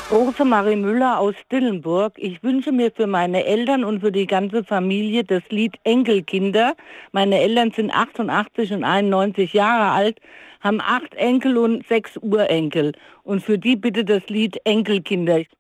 Rosemarie Müller aus Dillenburg. Ich wünsche mir für meine Eltern und für die ganze Familie das Lied Enkelkinder. Meine Eltern sind 88 und 91 Jahre alt, haben 8 Enkel und 6 Urenkel. Und für die bitte das Lied Enkelkinder.